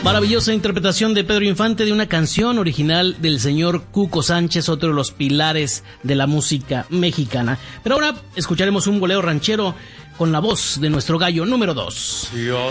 Maravillosa interpretación de Pedro Infante de una canción original del señor Cuco Sánchez, otro de los pilares de la música mexicana. Pero ahora escucharemos un bolero ranchero con la voz de nuestro gallo número 2.